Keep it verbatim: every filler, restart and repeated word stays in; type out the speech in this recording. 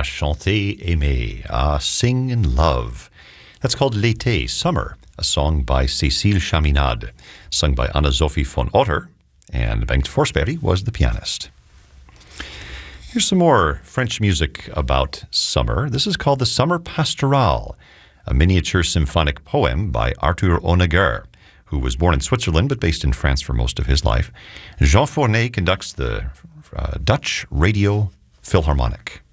chanter, aimer, à sing in love. That's called L'été, Summer, a song by Cécile Chaminade, sung by Anna-Sophie von Otter, and Bengt Forsberg was the pianist. Here's some more French music about summer. This is called the Summer Pastorale, a miniature symphonic poem by Arthur Honegger, who was born in Switzerland but based in France for most of his life. Jean Fournet conducts the uh, Dutch Radio Philharmonic.